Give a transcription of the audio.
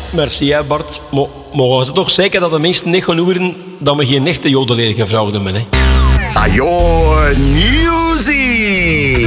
Merci hè Bart. Maar mogen ze toch zeker dat de mensen niet gaan horen dat we geen echte jodeleer gevraagd hebben, hè? Ajo, nieuwsie!